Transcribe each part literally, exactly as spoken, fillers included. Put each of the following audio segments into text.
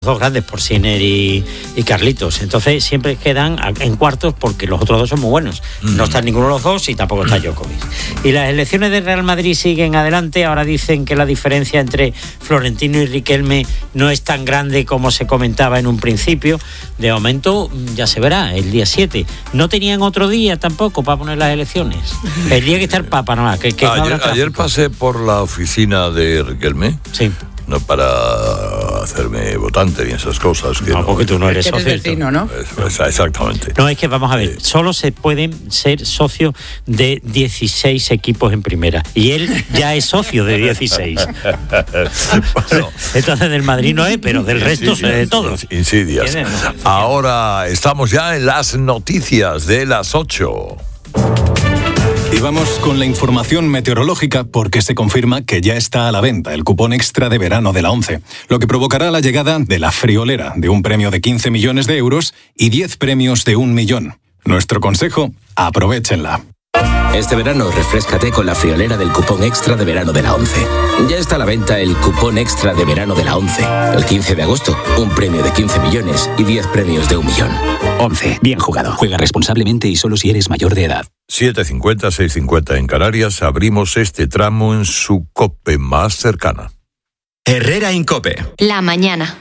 dos grandes, Porciner y, y Carlitos. Entonces siempre quedan en cuartos porque los otros dos son muy buenos. Mm. No están ninguno de los dos y tampoco está Djokovic. Y las elecciones de Real Madrid siguen adelante. Ahora dicen que la diferencia entre Florentino y Riquelme no es tan grande como se comentaba en un principio. De momento ya se verá, el día siete. No tenían otro día tampoco para poner las elecciones. El día que está el Papa, nada más. Que, que ayer, no ayer pasé por la oficina de Riquelme. Sí. No para hacerme votante y esas cosas. Que no, no, porque tú no eres socio. Eres vecino, ¿no? Es, es, exactamente. No, es que vamos a ver, eh. solo se pueden ser socios de dieciséis equipos en primera. Y él ya es socio de dieciséis. Bueno, entonces del Madrid no es, pero del resto insidias, de todos. Insidias. Ahora estamos ya en las noticias de las ocho. Y vamos con la información meteorológica porque se confirma que ya está a la venta el cupón extra de verano de la ONCE, lo que provocará la llegada de la friolera de un premio de quince millones de euros y diez premios de un millón. Nuestro consejo, aprovéchenla. Este verano refréscate con la friolera del cupón extra de verano de la ONCE. Ya está a la venta el cupón extra de verano de la ONCE. El quince de agosto, un premio de quince millones y diez premios de un millón. ONCE, bien jugado. Juega responsablemente y solo si eres mayor de edad. siete cincuenta, seis cincuenta en Canarias. Abrimos este tramo en su COPE más cercana. Herrera en COPE. La mañana.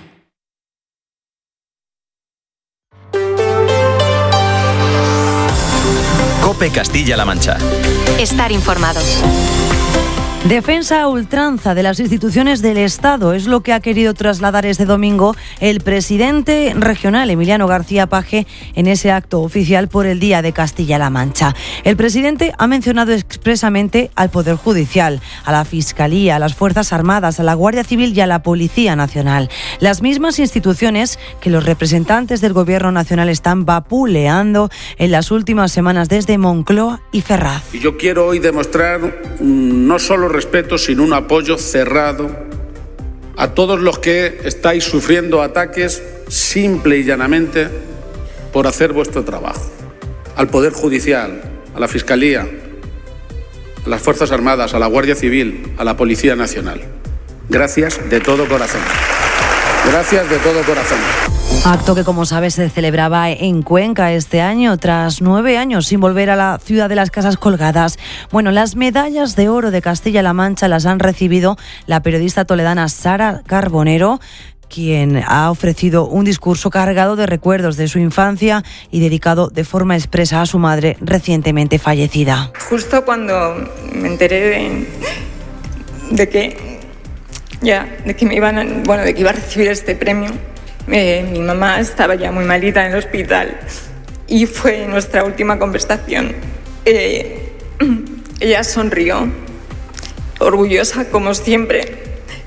COPE Castilla-La Mancha. Estar informados. Defensa a ultranza de las instituciones del Estado es lo que ha querido trasladar este domingo el presidente regional Emiliano García Paje en ese acto oficial por el Día de Castilla-La Mancha. El presidente ha mencionado expresamente al Poder Judicial, a la Fiscalía, a las Fuerzas Armadas, a la Guardia Civil y a la Policía Nacional. Las mismas instituciones que los representantes del Gobierno Nacional están vapuleando en las últimas semanas desde Moncloa y Ferraz. Y yo quiero hoy demostrar no solo respeto, sino un apoyo cerrado a todos los que estáis sufriendo ataques simple y llanamente por hacer vuestro trabajo. Al Poder Judicial, a la Fiscalía, a las Fuerzas Armadas, a la Guardia Civil, a la Policía Nacional. Gracias de todo corazón. Gracias de todo corazón. Acto que, como sabes, se celebraba en Cuenca este año, tras nueve años sin volver a la ciudad de las casas colgadas. Bueno, las medallas de oro de Castilla-La Mancha las han recibido la periodista toledana Sara Carbonero, quien ha ofrecido un discurso cargado de recuerdos de su infancia y dedicado de forma expresa a su madre recientemente fallecida. Justo cuando me enteré de, de que ya de que me iban a, bueno, de que iba a recibir este premio, eh, mi mamá estaba ya muy malita en el hospital y fue nuestra última conversación. Eh, ella sonrió, orgullosa como siempre,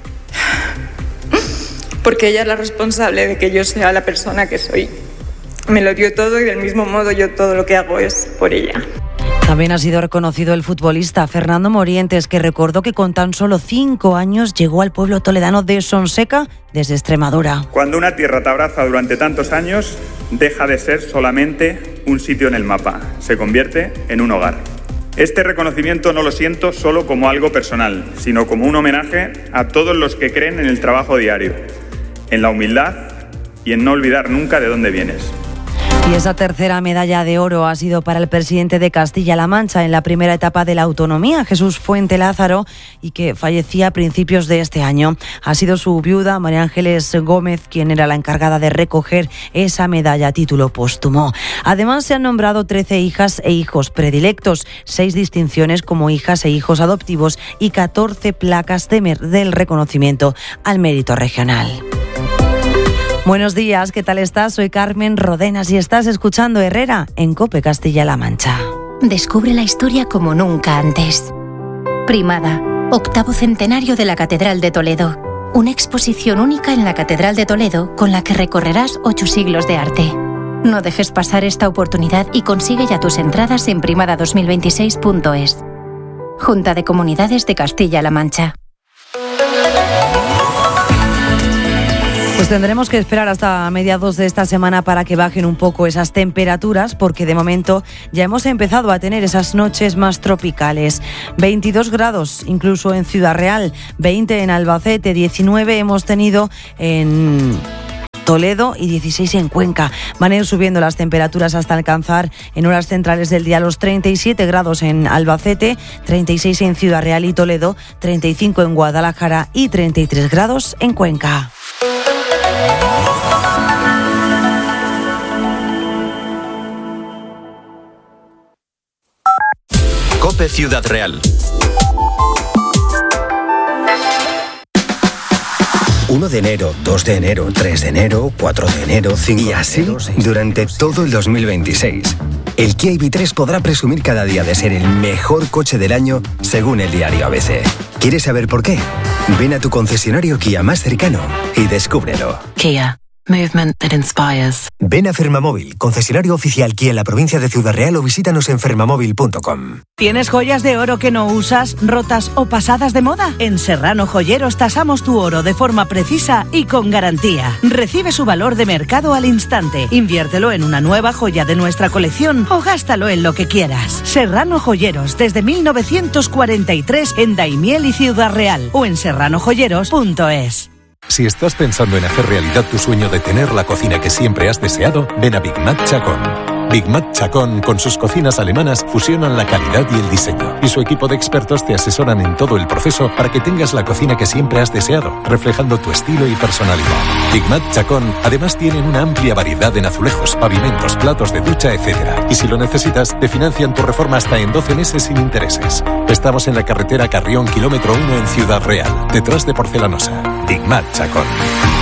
porque ella es la responsable de que yo sea la persona que soy. Me lo dio todo y del mismo modo yo todo lo que hago es por ella. También ha sido reconocido el futbolista Fernando Morientes, que recordó que con tan solo cinco años llegó al pueblo toledano de Sonseca desde Extremadura. Cuando una tierra te abraza durante tantos años, deja de ser solamente un sitio en el mapa, se convierte en un hogar. Este reconocimiento no lo siento solo como algo personal, sino como un homenaje a todos los que creen en el trabajo diario, en la humildad y en no olvidar nunca de dónde vienes. Y esa tercera medalla de oro ha sido para el presidente de Castilla-La Mancha en la primera etapa de la autonomía, Jesús Fuente Lázaro, y que fallecía a principios de este año. Ha sido su viuda, María Ángeles Gómez, quien era la encargada de recoger esa medalla a título póstumo. Además, se han nombrado trece hijas e hijos predilectos, seis distinciones como hijas e hijos adoptivos y catorce placas de mer- del reconocimiento al mérito regional. Buenos días, ¿qué tal estás? Soy Carmen Rodenas y estás escuchando Herrera en COPE Castilla-La Mancha. Descubre la historia como nunca antes. Primada, octavo centenario de la Catedral de Toledo. Una exposición única en la Catedral de Toledo con la que recorrerás ocho siglos de arte. No dejes pasar esta oportunidad y consigue ya tus entradas en primada dos mil veintiséis punto es. Junta de Comunidades de Castilla-La Mancha. Pues tendremos que esperar hasta mediados de esta semana para que bajen un poco esas temperaturas, porque de momento ya hemos empezado a tener esas noches más tropicales. veintidós grados incluso en Ciudad Real, veinte en Albacete, diecinueve hemos tenido en Toledo y dieciséis en Cuenca. Van a ir subiendo las temperaturas hasta alcanzar en horas centrales del día los treinta y siete grados en Albacete, treinta y seis en Ciudad Real y Toledo, treinta y cinco en Guadalajara y treinta y tres grados en Cuenca. COPE Ciudad Real. uno de enero, dos de enero, tres de enero, cuatro de enero, cinco y así durante todo el dos mil veintiséis. El Kia I V tres podrá presumir cada día de ser el mejor coche del año según el diario A B C. ¿Quieres saber por qué? Ven a tu concesionario Kia más cercano y descúbrelo. Kia. Movement that inspires. Ven a Fermamóvil, concesionario oficial Kia en la provincia de Ciudad Real o visítanos en fermamóvil punto com. ¿Tienes joyas de oro que no usas, rotas o pasadas de moda? En Serrano Joyeros tasamos tu oro de forma precisa y con garantía. Recibe su valor de mercado al instante. Inviértelo en una nueva joya de nuestra colección o gástalo en lo que quieras. Serrano Joyeros desde mil novecientos cuarenta y tres en Daimiel y Ciudad Real o en serrano joyeros punto es. Si estás pensando en hacer realidad tu sueño de tener la cocina que siempre has deseado, ven a Big Mac Chacón. Big Mac Chacón, con sus cocinas alemanas, fusionan la calidad y el diseño. Y su equipo de expertos te asesoran en todo el proceso para que tengas la cocina que siempre has deseado, reflejando tu estilo y personalidad. Big Mac Chacón, además, tienen una amplia variedad en azulejos, pavimentos, platos de ducha, etcétera. Y si lo necesitas, te financian tu reforma hasta en doce meses sin intereses. Estamos en la carretera Carrión, kilómetro uno en Ciudad Real, detrás de Porcelanosa. Big Mac Chacón.